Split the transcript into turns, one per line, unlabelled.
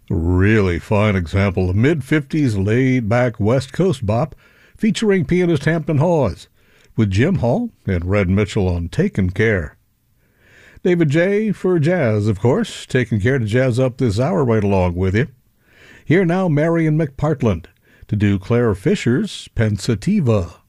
Really fine example of mid-50s laid-back West Coast bop featuring pianist Hampton Hawes, with Jim Hall and Red Mitchell on Takin' Care. David J. for jazz, of course, taking care to jazz up this hour right along with you. Here now, Marion McPartland to do Claire Fisher's Pensativa.